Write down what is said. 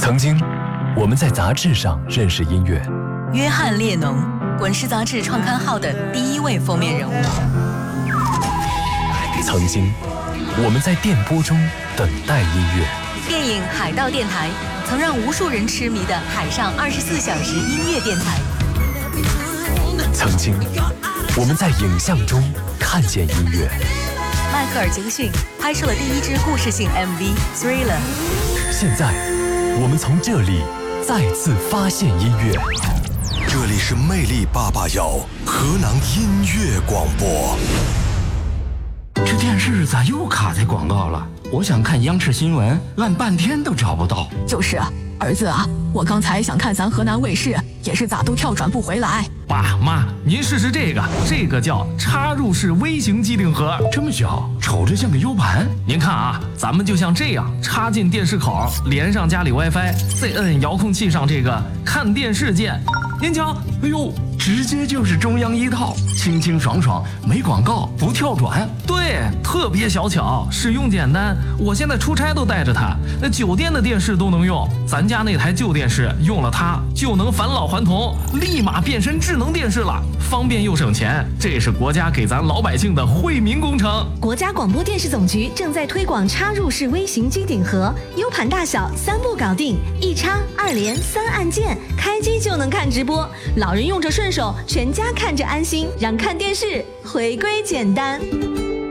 曾经，我们在杂志上认识音乐。 约翰列侬，滚石杂志创刊号的第一位封面人物。 曾经，我们在电波中等待音乐。 电影《海盗电台》曾让无数人痴迷的海上24小时音乐电台。 曾经，我们在影像中看见音乐。 迈克尔·杰克逊拍摄了第一支故事性 MV《Thriller》。 现在，我们从这里再次发现音乐。 这里是魅力881河南音乐广播。 这电视咋又卡在广告了？我想看央视新闻，按半天都找不到。 就是啊，儿子啊，我刚才想看咱河南卫视，也是咋都跳转不回来。 爸妈，您试试这个叫插入式微型机顶盒， 这么小，瞅着像个 U 盘。 您看啊，咱们就像这样插进电视口，连上家里 WiFi， 再摁遥控器上这个看电视键。您瞧， 哎呦，直接就是中央一套，清清爽爽，没广告，不跳转。 对，特别小巧，使用简单。我现在出差都带着它，那酒店的电视都能用。咱家那台旧电视用了它就能返老还童，立马变身智能电视了，方便又省钱。这是国家给咱老百姓的惠民工程。 国家广播电视总局正在推广插入式微型机顶盒，U 盘大小3步搞定，一插2连3按键，开机就能看直播。老人用着顺手，全家看着安心，让看电视回归简单。